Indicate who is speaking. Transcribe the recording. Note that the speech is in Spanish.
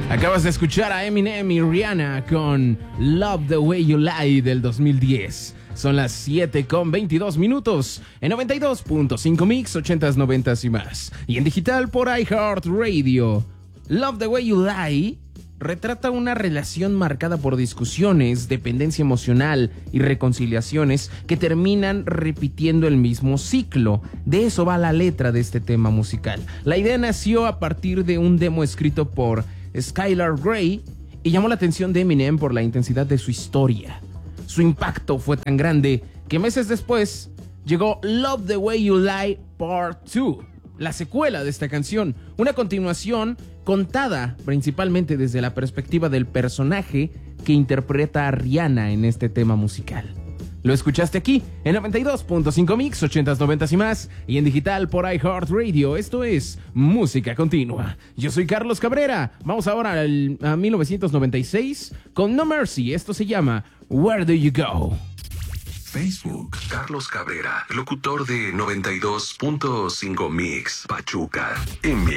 Speaker 1: Acabas de escuchar a Eminem y Rihanna con Love the Way You Lie del 2010. Son las 7:22 en 92.5 Mix, 80s, 90s y más. Y en digital por iHeartRadio. Love the Way You Lie retrata una relación marcada por discusiones, dependencia emocional y reconciliaciones que terminan repitiendo el mismo ciclo. De eso va la letra de este tema musical. La idea nació a partir de un demo escrito por Skylar Grey y llamó la atención de Eminem por la intensidad de su historia. Su impacto fue tan grande que meses después llegó Love the Way You Lie Part 2, la secuela de esta canción, una continuación contada principalmente desde la perspectiva del personaje que interpreta a Rihanna en este tema musical. Lo escuchaste aquí en 92.5 Mix, 80s, 90s y más, y en digital por iHeartRadio. Esto es Música Continua. Yo soy Carlos Cabrera. Vamos ahora a 1996 con No Mercy. Esto se llama Where Do You Go?
Speaker 2: Facebook, Carlos Cabrera, locutor de 92.5 Mix, Pachuca, en vivo.